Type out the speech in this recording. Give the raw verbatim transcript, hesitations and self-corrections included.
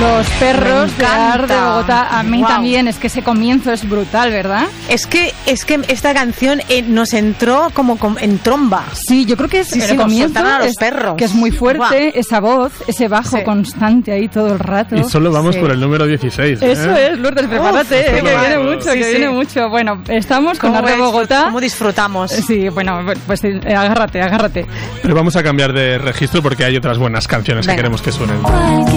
los perros de Ar de Bogotá. A mí wow. también, es que ese comienzo es brutal, ¿verdad? Es que es que esta canción eh, nos entró como con, en tromba. Sí, yo creo que es sí, el sí, comienzo, a los es, perros. que es muy fuerte, wow. esa voz, ese bajo sí. constante ahí todo el rato. Y solo vamos sí. por el número dieciséis. ¿eh? Eso es, Lourdes, prepárate, Uf, eh, que viene mucho, sí, que sí. viene mucho. Bueno, estamos con Ar de Bogotá. ¿Cómo disfrutamos? Sí, bueno, pues eh, agárrate, agárrate. Pero vamos a cambiar de registro porque hay otras buenas canciones Venga. que queremos que suenen.